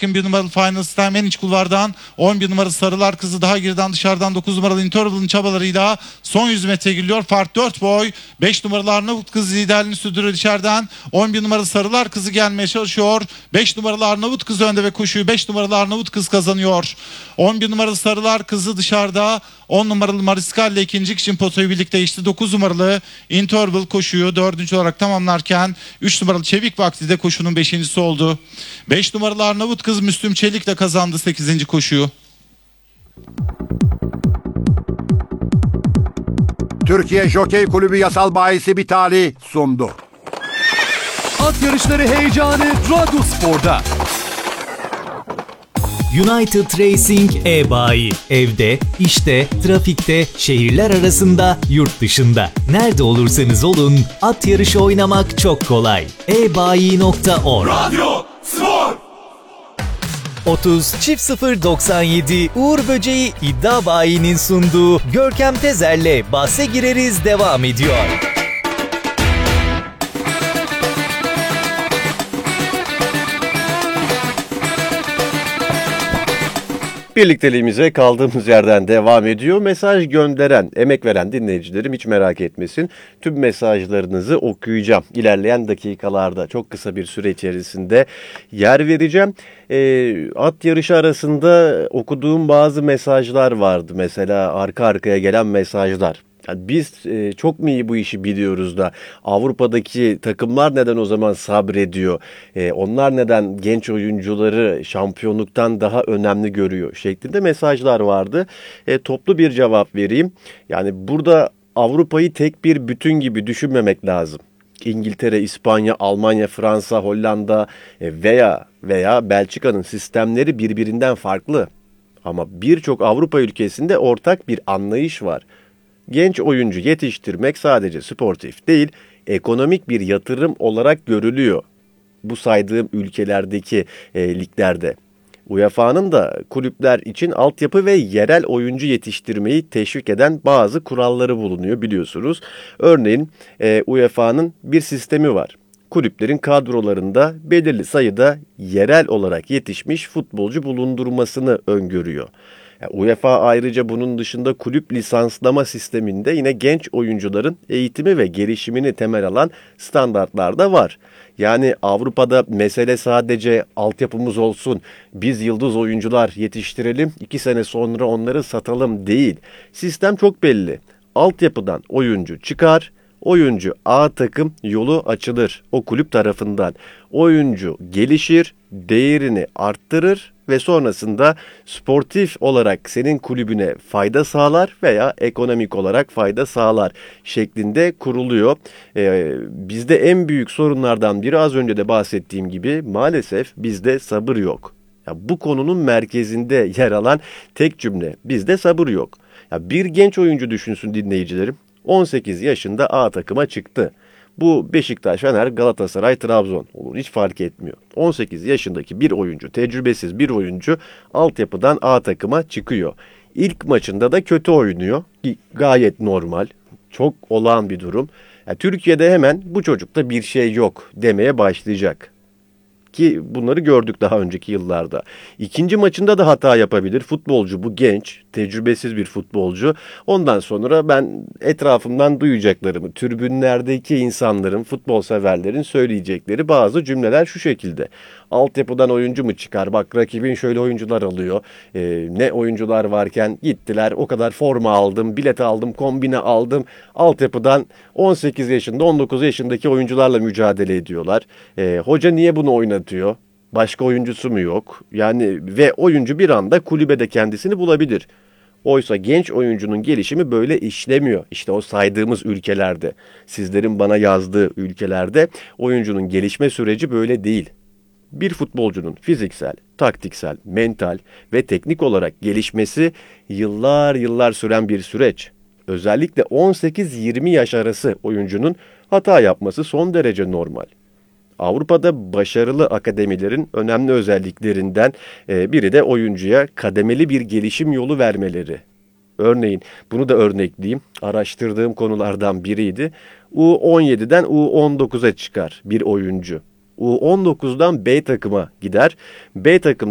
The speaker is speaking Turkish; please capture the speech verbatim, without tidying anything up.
Tekin bir numaralı Final Stem en iç kulvardan, on bir numaralı Sarılar Kızı daha geriden dışarıdan dokuz numaralı Interval'ın çabalarıyla son yüz metre giriliyor. Fark dört boy. beş numaralı Arnavut Kız liderliğini sürdürüyor içeriden. on bir numaralı Sarılar Kızı gelmeye çalışıyor. beş numaralı Arnavut Kız önde ve koşuyu beş numaralı Arnavut Kız kazanıyor. on bir numaralı Sarılar Kızı dışarıda. on numaralı Mariskal ile ikinci için potoyu birlikte değişti. dokuz numaralı Interval koşuyu dördüncü olarak tamamlarken üç numaralı Çevik Vakti de koşunun beşincisi oldu. beş numaralı Arnavut Kız Müslüm Çelik de kazandı sekizinci koşuyu. Türkiye Jokey Kulübü Yasal Bayisi Bitali sundu. At yarışları heyecanı Radyospor'da. United Racing e-bayi. Evde, işte, trafikte, şehirler arasında, yurt dışında. Nerede olursanız olun, at yarışı oynamak çok kolay. e bayi nokta org Radyo Spor. otuz çift sıfır doksan yedi Uğur Böceği İddia Bayi'nin sunduğu Görkem Tezer'le bahse gireriz devam ediyor. Birlikteliğimize kaldığımız yerden devam ediyor. Mesaj gönderen, emek veren dinleyicilerim hiç merak etmesin. Tüm mesajlarınızı okuyacağım. İlerleyen dakikalarda çok kısa bir süre içerisinde yer vereceğim. E, at yarışı arasında okuduğum bazı mesajlar vardı. Mesela arka arkaya gelen mesajlar. Yani biz e, çok mu iyi bu işi biliyoruz da Avrupa'daki takımlar neden o zaman sabrediyor? E, onlar neden genç oyuncuları şampiyonluktan daha önemli görüyor? Şeklinde mesajlar vardı. E, toplu bir cevap vereyim. Yani burada Avrupa'yı tek bir bütün gibi düşünmemek lazım. İngiltere, İspanya, Almanya, Fransa, Hollanda e, veya veya Belçika'nın sistemleri birbirinden farklı. Ama birçok Avrupa ülkesinde ortak bir anlayış var. Genç oyuncu yetiştirmek sadece sportif değil, ekonomik bir yatırım olarak görülüyor bu saydığım ülkelerdeki e, liglerde. U E F A'nın da kulüpler için altyapı ve yerel oyuncu yetiştirmeyi teşvik eden bazı kuralları bulunuyor biliyorsunuz. Örneğin e, U E F A'nın bir sistemi var. Kulüplerin kadrolarında belirli sayıda yerel olarak yetişmiş futbolcu bulundurmasını öngörüyor. U E F A ayrıca bunun dışında kulüp lisanslama sisteminde yine genç oyuncuların eğitimi ve gelişimini temel alan standartlar da var. Yani Avrupa'da mesele sadece altyapımız olsun, biz yıldız oyuncular yetiştirelim, iki sene sonra onları satalım değil. Sistem çok belli. Altyapıdan oyuncu çıkar, oyuncu A takım yolu açılır o kulüp tarafından. Oyuncu gelişir, değerini arttırır ve sonrasında sportif olarak senin kulübüne fayda sağlar veya ekonomik olarak fayda sağlar şeklinde kuruluyor. Ee, bizde en büyük sorunlardan biri az önce de bahsettiğim gibi maalesef bizde sabır yok. Ya bu konunun merkezinde yer alan tek cümle bizde sabır yok. Ya bir genç oyuncu düşünsün dinleyicilerim. on sekiz yaşında A takıma çıktı. Bu Beşiktaş, Fener, Galatasaray, Trabzon olur hiç fark etmiyor. on sekiz yaşındaki bir oyuncu, tecrübesiz bir oyuncu altyapıdan A takıma çıkıyor. İlk maçında da kötü oynuyor. Gayet normal, çok olağan bir durum. Yani Türkiye'de hemen bu çocukta bir şey yok demeye başlayacak. Ki bunları gördük daha önceki yıllarda. İkinci maçında da hata yapabilir. Futbolcu bu genç, tecrübesiz bir futbolcu. Ondan sonra ben etrafımdan duyacaklarımı, tribünlerdeki insanların, futbol severlerin söyleyecekleri bazı cümleler şu şekilde. Altyapıdan oyuncu mu çıkar? Bak rakibin şöyle oyuncular alıyor. Ee, ne oyuncular varken gittiler. O kadar forma aldım, bilet aldım, kombine aldım. Altyapıdan on sekiz yaşında, on dokuz yaşındaki oyuncularla mücadele ediyorlar. Ee, hoca niye bunu oynatıyor? Başka oyuncusu mu yok? Yani ve oyuncu bir anda kulübede kendisini bulabilir. Oysa genç oyuncunun gelişimi böyle işlemiyor. İşte o saydığımız ülkelerde, sizlerin bana yazdığı ülkelerde oyuncunun gelişme süreci böyle değil. Bir futbolcunun fiziksel, taktiksel, mental ve teknik olarak gelişmesi yıllar yıllar süren bir süreç. Özellikle on sekiz yirmi yaş arası oyuncunun hata yapması son derece normal. Avrupa'da başarılı akademilerin önemli özelliklerinden biri de oyuncuya kademeli bir gelişim yolu vermeleri. Örneğin bunu da örnekleyeyim. Araştırdığım konulardan biriydi. U on yediden U on dokuza çıkar bir oyuncu. U on dokuzdan B takıma gider. B takım